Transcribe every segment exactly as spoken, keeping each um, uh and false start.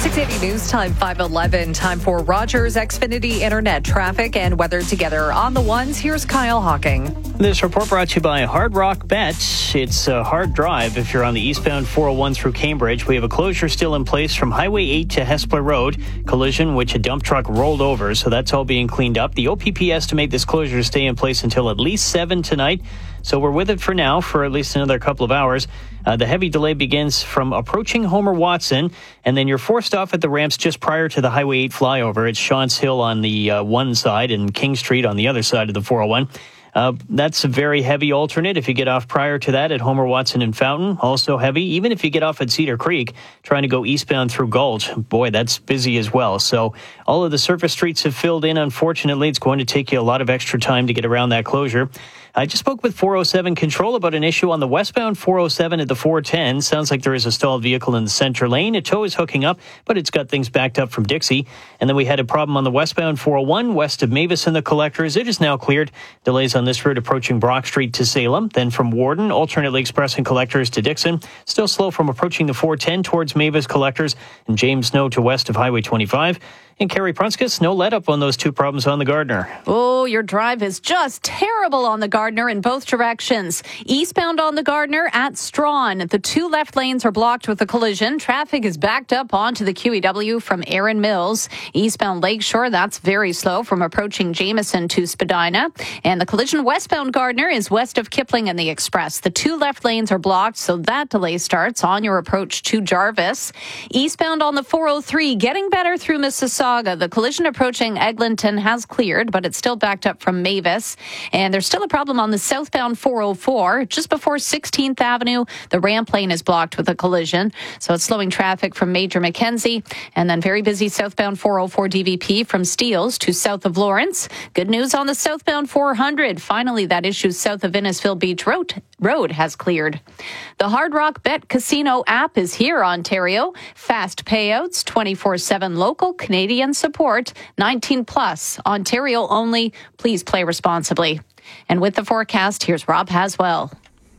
six eighty News Time, five eleven. Time for Rogers Xfinity Internet traffic and weather together on the ones. Here's Kyle Hawking. This report brought to you by Hard Rock Bet. It's a hard drive if you're on the eastbound four oh one through Cambridge. We have a closure still in place from Highway eight to Hespeler Road. Collision which a dump truck rolled over, so that's all being cleaned up. The O P P estimate this closure to stay in place until at least seven tonight. So we're with it for now for at least another couple of hours. Uh, the heavy delay begins from approaching Homer Watson, and then you're forced off at the ramps just prior to the Highway eight flyover. It's Shantz Hill on the uh, one side and King Street on the other side of the four oh one. Uh, that's a very heavy alternate. If you get off prior to that at Homer Watson and Fountain, also heavy. Even if you get off at Cedar Creek, trying to go eastbound through Gulch, boy, that's busy as well. So all of the surface streets have filled in. Unfortunately, it's going to take you a lot of extra time to get around that closure. I just spoke with four oh seven Control about an issue on the westbound four oh seven at the four ten. Sounds like there is a stalled vehicle in the center lane. A tow is hooking up, but it's got things backed up from Dixie. And then we had a problem on the westbound four oh one west of Mavis and the Collectors. It is now cleared. Delays on this route approaching Brock Street to Salem. Then from Warden, alternately expressing Collectors to Dixon. Still slow from approaching the four ten towards Mavis Collectors and James Snow to west of Highway twenty-five. And Carrie Prunskis, no let up on those two problems on the Gardner. Oh, your drive is just terrible on the Gardner in both directions. Eastbound on the Gardner at Strawn. The two left lanes are blocked with a collision. Traffic is backed up onto the Q E W from Erin Mills. Eastbound Lakeshore, that's very slow from approaching Jameson to Spadina. And the collision westbound Gardner is west of Kipling and the Express. The two left lanes are blocked, so that delay starts on your approach to Jarvis. Eastbound on the four oh three, getting better through Mississauga. The collision approaching Eglinton has cleared, but it's still backed up from Mavis. And there's still a problem on the southbound four oh four. Just before sixteenth Avenue, the ramp lane is blocked with a collision. So it's slowing traffic from Major Mackenzie. And then very busy southbound four oh four D V P from Steeles to south of Lawrence. Good news on the southbound four hundred. Finally, that issue south of Innisfil Beach Road, Road has cleared. The Hard Rock Bet Casino app is here, Ontario. Fast payouts, twenty-four seven local, Canadian support, nineteen plus, Ontario only. Please play responsibly. And with the forecast, here's Rob Haswell.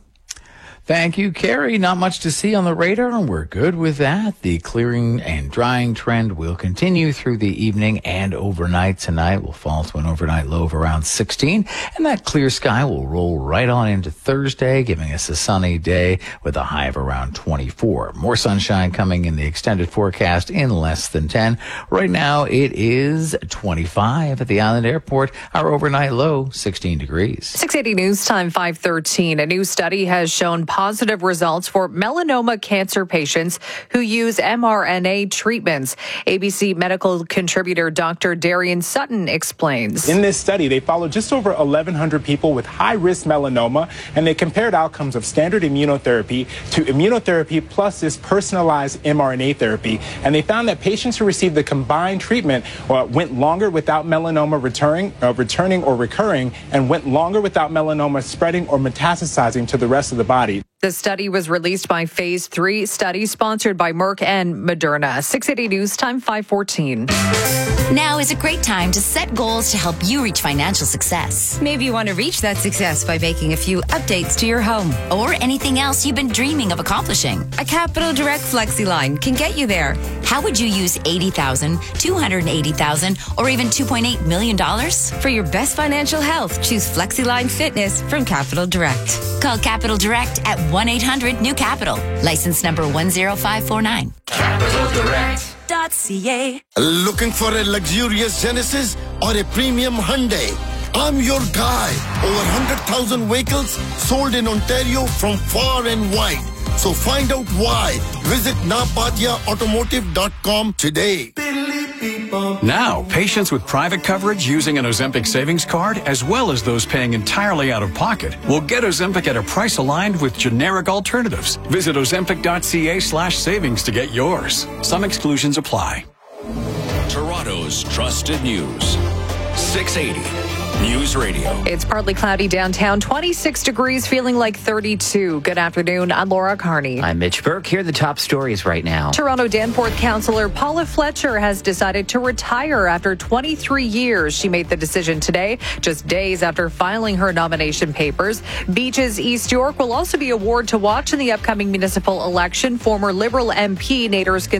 Thank you, Carrie. Not much to see on the radar, and we're good with that. The clearing and drying trend will continue through the evening and overnight. Tonight will fall to an overnight low of around sixteen, and that clear sky will roll right on into Thursday, giving us a sunny day with a high of around twenty-four. More sunshine coming in the extended forecast in less than ten. Right now, it is twenty-five at the Island Airport. Our overnight low, sixteen degrees. six eighty News Time, five thirteen. A new study has shown positive results for melanoma cancer patients who use mRNA treatments. A B C medical contributor Doctor Darian Sutton explains. In this study, they followed just over eleven hundred people with high-risk melanoma, and they compared outcomes of standard immunotherapy to immunotherapy plus this personalized mRNA therapy. And they found that patients who received the combined treatment uh, went longer without melanoma returning, uh, returning or recurring, and went longer without melanoma spreading or metastasizing to the rest of the body. The study was released by Phase three study sponsored by Merck and Moderna. six eighty News Time, five fourteen. Now is a great time to set goals to help you reach financial success. Maybe you want to reach that success by making a few updates to your home. Or anything else you've been dreaming of accomplishing. A Capital Direct FlexiLine can get you there. How would you use eighty thousand dollars, two hundred eighty thousand dollars, or even two point eight million dollars? For your best financial health, choose FlexiLine Fitness from Capital Direct. Call Capital Direct at one eight hundred new capital. License number one zero five four nine. Capital Direct dot C A. Looking for a luxurious Genesis or a premium Hyundai? I'm your guy. Over one hundred thousand vehicles sold in Ontario from far and wide. So find out why. Visit napatia automotive dot com today. Now, patients with private coverage using an Ozempic savings card, as well as those paying entirely out of pocket, will get Ozempic at a price aligned with generic alternatives. Visit ozempic dot c a slash savings to get yours. Some exclusions apply. Toronto's trusted news. six eighty News Radio. It's partly cloudy downtown, twenty-six degrees, feeling like thirty-two. Good afternoon. I'm Laura Carney. I'm Mitch Burke. Here are the top stories right now. Toronto Danforth councillor Paula Fletcher has decided to retire after twenty-three years. She made the decision today, just days after filing her nomination papers. Beaches East York will also be a ward to watch in the upcoming municipal election. Former Liberal M P Nader